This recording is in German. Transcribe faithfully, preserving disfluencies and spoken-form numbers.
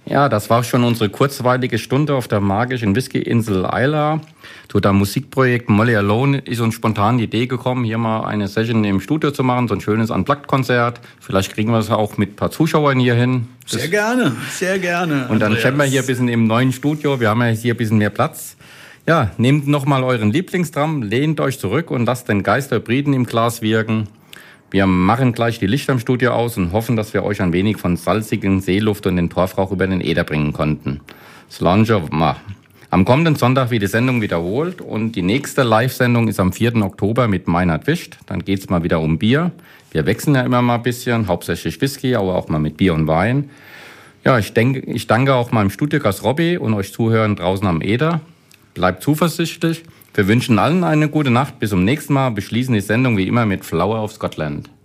Ja, das war schon unsere kurzweilige Stunde auf der magischen Whisky-Insel Islay. Zu dem Musikprojekt Molly Alone ist uns spontan die Idee gekommen, hier mal eine Session im Studio zu machen, so ein schönes Unplugged-Konzert. Vielleicht kriegen wir es auch mit ein paar Zuschauern hier hin. Das sehr gerne, sehr gerne. Und dann stellen wir hier ein bisschen im neuen Studio, wir haben ja hier ein bisschen mehr Platz. Ja, nehmt nochmal euren Lieblingstram, lehnt euch zurück und lasst den Geist der Briten im Glas wirken. Wir machen gleich die Lichter im Studio aus und hoffen, dass wir euch ein wenig von salzigen Seeluft und den Torfrauch über den Äther bringen konnten. Slange, am kommenden Sonntag wird die Sendung wiederholt und die nächste Live-Sendung ist am vierten Oktober mit Meinhard Wischt. Dann geht's mal wieder um Bier. Wir wechseln ja immer mal ein bisschen, hauptsächlich Whisky, aber auch mal mit Bier und Wein. Ja, ich denke, ich danke auch meinem Studiogast Robby und euch Zuhörern draußen am Äther. Bleibt zuversichtlich. Wir wünschen allen eine gute Nacht. Bis zum nächsten Mal. Beschließen die Sendung wie immer mit Flower of Scotland.